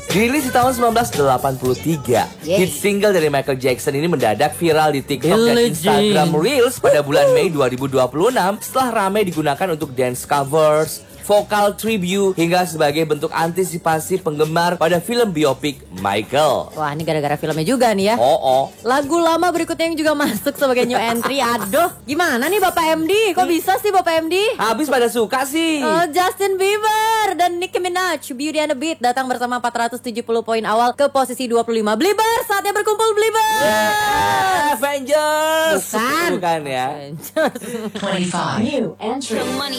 Dirilis di tahun 1983, hit single dari Michael Jackson ini mendadak viral di TikTok dan Instagram Reels pada bulan Mei 2026 setelah ramai digunakan untuk dance covers, vokal tribute, hingga sebagai bentuk antisipasi penggemar pada film biopik Michael. Wah, ini gara-gara filmnya juga nih ya. Lagu lama berikutnya yang juga masuk sebagai new entry. Aduh, gimana nih Bapak MD? Kok bisa sih Bapak MD? Habis pada suka sih. Justin Bieber dan Nicki Minaj, Beauty and the Beat datang bersama 470 poin awal ke posisi 25. Beliebers, saatnya berkumpul Beliebers. Avengers. Bukan ya. 25. New entry.